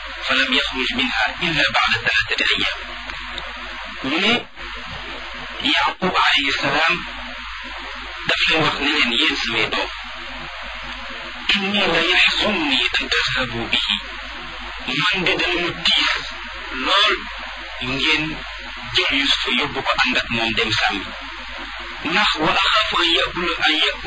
falam yaxruj minha illa ba'da 3 ayyam. ñu ne Yaqub alayhi salaam daf leen wax ne leen yéen samay doom inni la yaxzunni an tadhabu bihi, man de dana ma tiis lool ngeen jël Yusufa yóbbu ko ànd ak moom dem sàmmi, ndax wa axaafu an